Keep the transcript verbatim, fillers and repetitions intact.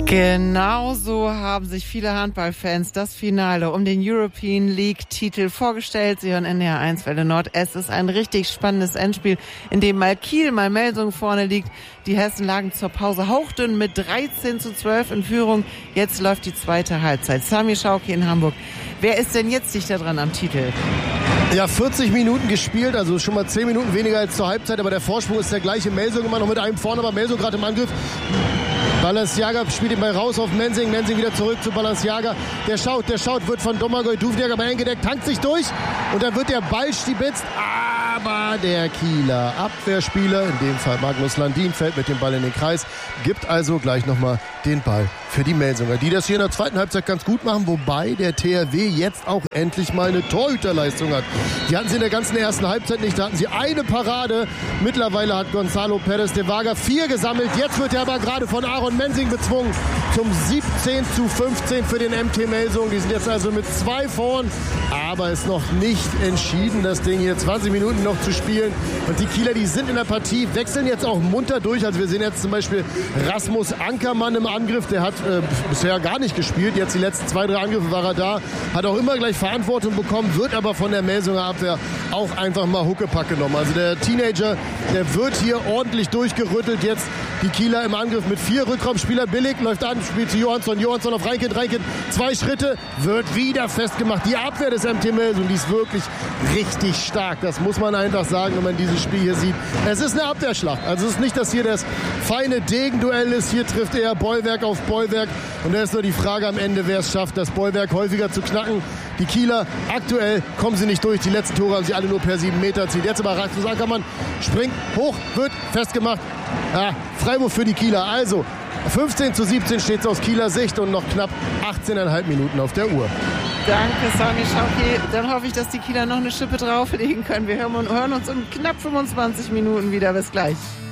Genauso haben sich viele Handballfans das Finale um den European League-Titel vorgestellt. Sie hören N D R eins Welle Nord. Es ist ein richtig spannendes Endspiel, in dem mal Kiel, mal Melsung vorne liegt. Die Hessen lagen zur Pause hauchdünn mit dreizehn zu zwölf in Führung. Jetzt läuft die zweite Halbzeit. Sami Schauki in Hamburg. Wer ist denn jetzt dichter dran am Titel? Ja, vierzig Minuten gespielt, also schon mal zehn Minuten weniger als zur Halbzeit, aber der Vorsprung ist der gleiche. Melsung immer noch mit einem vorne, aber Melsung gerade im Angriff. Balenciaga spielt den Ball raus auf Mensing, Mensing wieder zurück zu Balenciaga. Der schaut, der schaut, wird von Domagoj Duvniak aber eingedeckt, tankt sich durch und dann wird der Ball stibitzt. Aber der Kieler Abwehrspieler, in dem Fall Magnus Landin, fällt mit dem Ball in den Kreis, gibt also gleich nochmal den Ball für die Melsunger, die das hier in der zweiten Halbzeit ganz gut machen, wobei der T H W jetzt auch endlich mal eine Torhüterleistung hat. Die hatten sie in der ganzen ersten Halbzeit nicht, da hatten sie eine Parade. Mittlerweile hat Gonzalo Perez de Vaga vier gesammelt, jetzt wird er aber gerade von Aaron Mensing bezwungen zum siebzehn zu fünfzehn für den M T Melsung. Die sind jetzt also mit zwei vorn, aber ist noch nicht entschieden, das Ding hier zwanzig Minuten noch zu spielen. Und die Kieler, die sind in der Partie, wechseln jetzt auch munter durch. Also wir sehen jetzt zum Beispiel Rasmus Ankermann im Angriff, der hat äh, bisher gar nicht gespielt. Jetzt die letzten zwei, drei Angriffe war er da, hat auch immer gleich Verantwortung bekommen, wird aber von der Melsunger Abwehr auch einfach mal Huckepack genommen. Also der Teenager, der wird hier ordentlich durchgerüttelt. Jetzt die Kieler im Angriff mit vier Rückraumspieler. Billig läuft an, spielt zu Johansson, Johansson auf Reinkind, Reinkind, zwei Schritte, wird wieder festgemacht. Die Abwehr des M T Melsung, die ist wirklich richtig stark. Das muss man einfach sagen, wenn man dieses Spiel hier sieht. Es ist eine Abwehrschlacht. Also es ist nicht, dass hier das feine Degenduell ist. Hier trifft eher Bollwerk auf Bollwerk. Und da ist nur die Frage am Ende, wer es schafft, das Bollwerk häufiger zu knacken. Die Kieler, aktuell kommen sie nicht durch. Die letzten Tore haben sie alle nur per sieben Meter erzielt. Jetzt aber Rasmus Ankermann springt hoch, wird festgemacht. Ja, Freiwurf für die Kieler. Also fünfzehn zu siebzehn steht es aus Kieler Sicht und noch knapp achtzehn Komma fünf Minuten auf der Uhr. Danke, Sami Schauki. Dann hoffe ich, dass die Kieler noch eine Schippe drauflegen können. Wir hören uns in knapp fünfundzwanzig Minuten wieder. Bis gleich.